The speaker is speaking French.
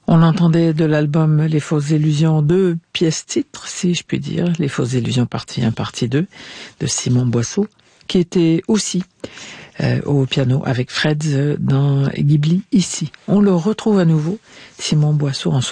On entendait de l'album Les Fausses Illusions 2 pièces titres, si je puis dire, Les Fausses Illusions partie 1, partie 2, de Simon Boisseau, qui était aussi au piano avec Fred dans Ghibli ici. On le retrouve à nouveau, Simon Boisseau, en